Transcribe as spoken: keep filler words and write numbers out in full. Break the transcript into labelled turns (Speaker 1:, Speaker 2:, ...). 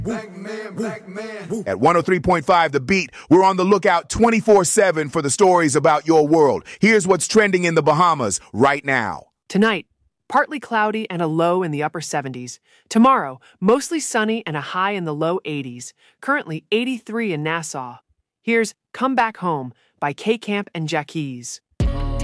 Speaker 1: Black man, black man.
Speaker 2: At one oh three point five The Beat, we're on the lookout twenty-four seven for the stories about your world. Here's what's trending in the Bahamas right now.
Speaker 3: Tonight, partly cloudy and a low in the upper seventies. Tomorrow, mostly sunny and a high in the low eighties. Currently eighty-three in Nassau. Here's Come Back Home by K-Camp and Jacquees.